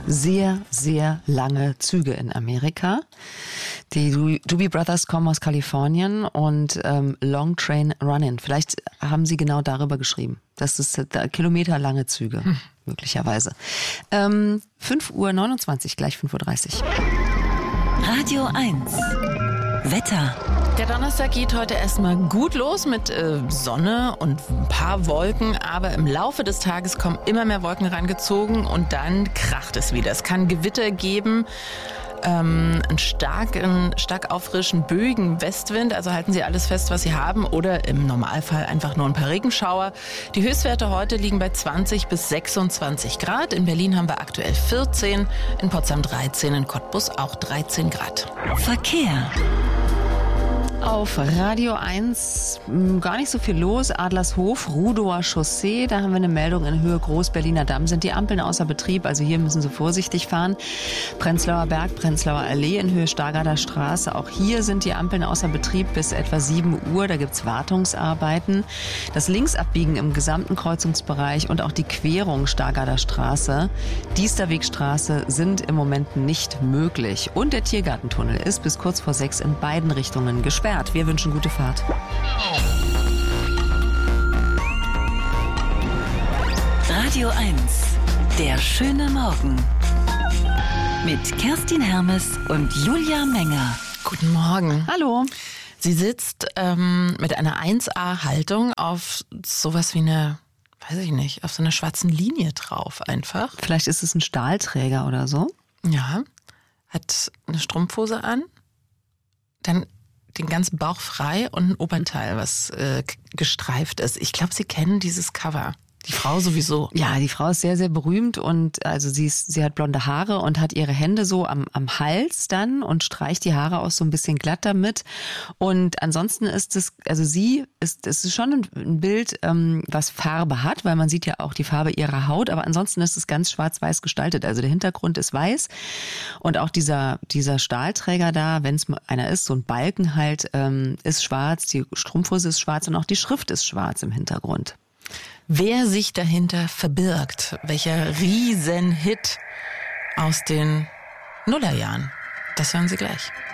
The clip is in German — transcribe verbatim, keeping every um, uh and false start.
sehr, sehr lange Züge in Amerika. Die Doobie Brothers kommen aus Kalifornien und ähm, Long Train Running. Vielleicht haben sie genau darüber geschrieben. Das ist äh, kilometerlange Züge, hm. möglicherweise. Ähm, fünf Uhr neunundzwanzig, gleich fünf Uhr dreißig. Radio eins. Wetter. Der Donnerstag geht heute erstmal gut los mit äh, Sonne und ein paar Wolken, aber im Laufe des Tages kommen immer mehr Wolken rangezogen und dann kracht es wieder. Es kann Gewitter geben, ähm, einen starken, stark auffrischen, böigen Westwind, also halten Sie alles fest, was Sie haben, oder im Normalfall einfach nur ein paar Regenschauer. Die Höchstwerte heute liegen bei zwanzig bis sechsundzwanzig Grad. In Berlin haben wir aktuell vierzehn, in Potsdam dreizehn, in Cottbus auch dreizehn Grad. Verkehr. Auf Radio eins gar nicht so viel los. Adlershof, Rudower Chaussee, da haben wir eine Meldung in Höhe Groß-Berliner Damm. Sind die Ampeln außer Betrieb, also hier müssen Sie vorsichtig fahren. Prenzlauer Berg, Prenzlauer Allee in Höhe Stargarder Straße. Auch hier sind die Ampeln außer Betrieb bis etwa sieben Uhr. Da gibt's Wartungsarbeiten. Das Linksabbiegen im gesamten Kreuzungsbereich und auch die Querung Stargarder Straße, Diesterwegstraße sind im Moment nicht möglich. Und der Tiergartentunnel ist bis kurz vor sechs in beiden Richtungen gesperrt. Wir wünschen gute Fahrt. Radio eins. Der schöne Morgen. Mit Kerstin Hermes und Julia Menger. Guten Morgen. Hallo. Sie sitzt ähm, mit einer eins A-Haltung auf sowas wie eine, weiß ich nicht, auf so einer schwarzen Linie drauf einfach. Vielleicht ist es ein Stahlträger oder so. Ja, hat eine Strumpfhose an, dann den ganzen Bauch frei und ein Oberteil, was äh, gestreift ist. Ich glaube, Sie kennen dieses Cover. Die Frau sowieso. Ja, die Frau ist sehr, sehr berühmt und also sie ist, sie hat blonde Haare und hat ihre Hände so am, am Hals dann und streicht die Haare auch so ein bisschen glatt damit. Und ansonsten ist es, also sie ist, es ist schon ein, ein Bild, ähm, was Farbe hat, weil man sieht ja auch die Farbe ihrer Haut, aber ansonsten ist es ganz schwarz-weiß gestaltet. Also der Hintergrund ist weiß und auch dieser, dieser Stahlträger da, wenn es einer ist, so ein Balken halt, ähm, ist schwarz, die Strumpfhose ist schwarz und auch die Schrift ist schwarz im Hintergrund. Wer sich dahinter verbirgt, welcher Riesenhit aus den Nullerjahren, das hören Sie gleich.